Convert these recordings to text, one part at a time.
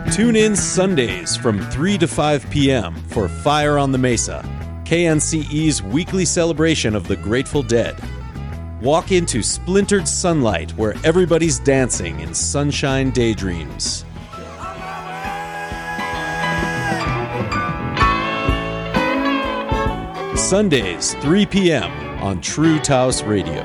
Tune in Sundays from 3 to 5 p.m. for Fire on the Mesa, KNCE's weekly celebration of the Grateful Dead. Walk into splintered sunlight where everybody's dancing in sunshine daydreams. Sundays, 3 p.m. on True Taos Radio.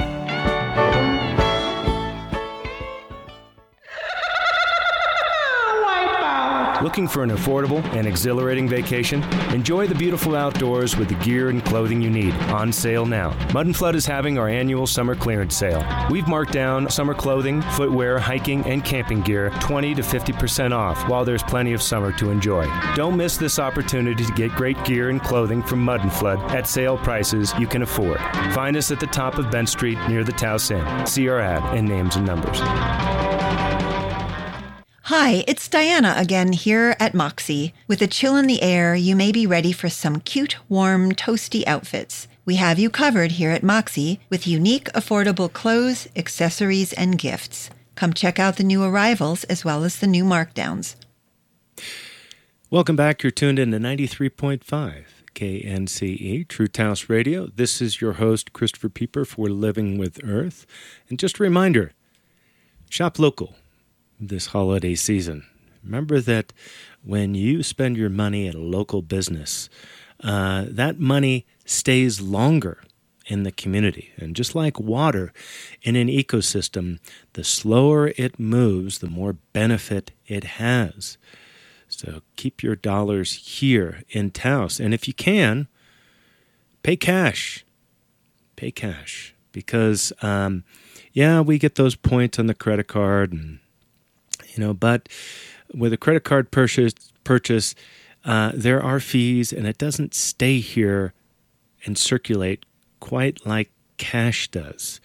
Looking for an affordable and exhilarating vacation? Enjoy the beautiful outdoors with the gear and clothing you need. On sale now. Mud & Flood is having our annual summer clearance sale. We've marked down summer clothing, footwear, hiking, and camping gear 20 to 50% off while there's plenty of summer to enjoy. Don't miss this opportunity to get great gear and clothing from Mud & Flood at sale prices you can afford. Find us at the top of Bent Street near the Taos Inn. See our ad and names and numbers. Hi, it's Diana again here at Moxie. With a chill in the air, you may be ready for some cute, warm, toasty outfits. We have you covered here at Moxie with unique, affordable clothes, accessories, and gifts. Come check out the new arrivals as well as the new markdowns. Welcome back. You're tuned in to 93.5 KNCE, True Taos Radio. This is your host, Christopher Pieper, for Living with Earth. And just a reminder, shop local this holiday season. Remember that when you spend your money at a local business, that money stays longer in the community. And just like water in an ecosystem, the slower it moves, the more benefit it has. So keep your dollars here in Taos. And if you can, pay cash. Pay cash. Because, we get those points on the credit card and but with a credit card purchase, there are fees, and it doesn't stay here and circulate quite like cash does.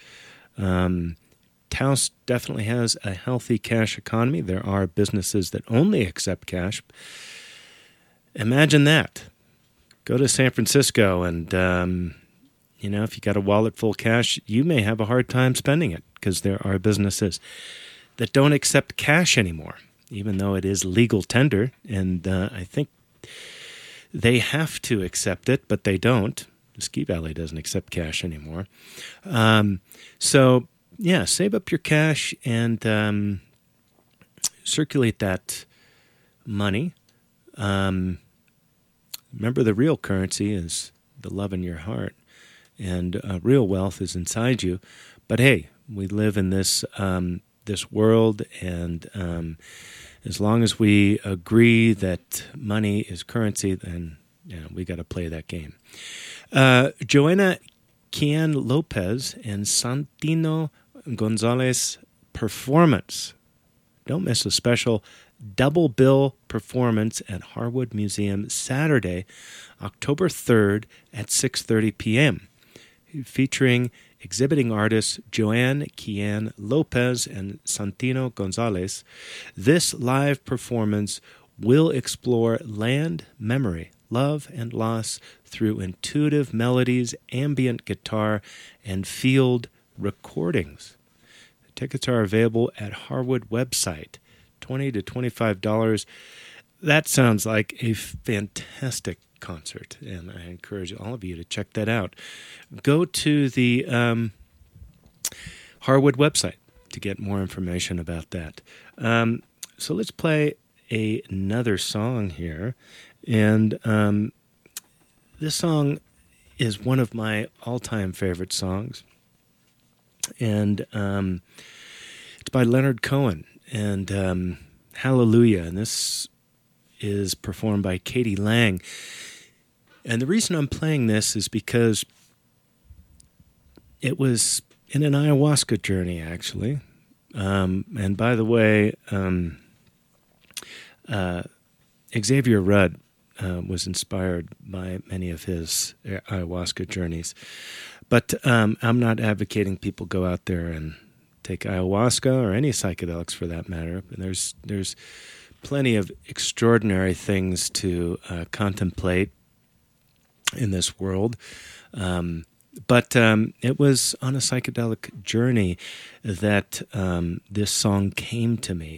Taos definitely has a healthy cash economy. There are businesses that only accept cash. Imagine that. Go to San Francisco, and if you got a wallet full of cash, you may have a hard time spending it because there are businesses that don't accept cash anymore, even though it is legal tender, and I think they have to accept it, but they don't. The Ski Valley doesn't accept cash anymore. Save up your cash and circulate that money. Remember, the real currency is the love in your heart, and real wealth is inside you. But hey, we live in this world, and as long as we agree that money is currency, then we got to play that game. Joanna Kian Lopez and Santino Gonzalez performance. Don't miss a special double bill performance at Harwood Museum Saturday, October 3rd at 6:30 p.m., featuring exhibiting artists Joanne Kian Lopez and Santino Gonzalez. This live performance will explore land, memory, love, and loss through intuitive melodies, ambient guitar, and field recordings. The tickets are available at Harwood website, $20 to $25. That sounds like a fantastic concert, and I encourage all of you to check that out. Go to the Harwood website to get more information about that. So let's play another song here, and this song is one of my all-time favorite songs, and it's by Leonard Cohen, and Hallelujah, and this is performed by Katie Lang. And the reason I'm playing this is because it was in an ayahuasca journey, actually. And by the way, Xavier Rudd was inspired by many of his ayahuasca journeys. But I'm not advocating people go out there and take ayahuasca or any psychedelics for that matter. There's plenty of extraordinary things to contemplate in this world. But it was on a psychedelic journey that this song came to me.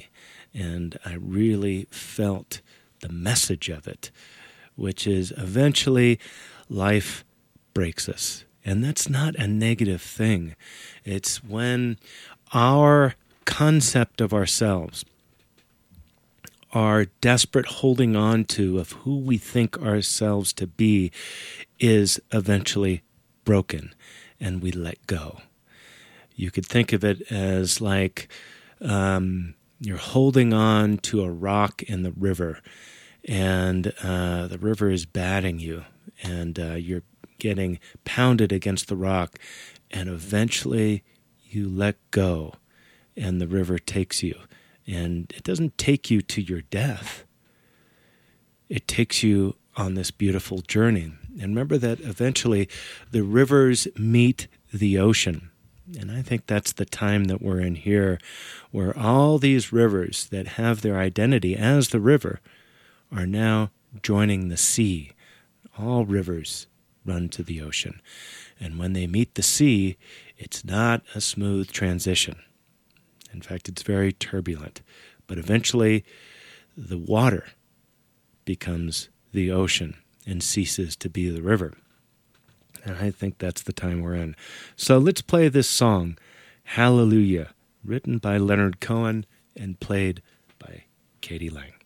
And I really felt the message of it, which is eventually life breaks us. And that's not a negative thing. It's when our concept of ourselves, our desperate holding on to of who we think ourselves to be, is eventually broken and we let go. You could think of it as like you're holding on to a rock in the river, and the river is batting you, and you're getting pounded against the rock, and eventually you let go, and the river takes you. And it doesn't take you to your death. It takes you on this beautiful journey. And remember that eventually the rivers meet the ocean. And I think that's the time that we're in here, where all these rivers that have their identity as the river are now joining the sea. All rivers run to the ocean. And when they meet the sea, it's not a smooth transition. In fact, it's very turbulent. But eventually, the water becomes the ocean and ceases to be the river. And I think that's the time we're in. So let's play this song, Hallelujah, written by Leonard Cohen and played by Katie Lang.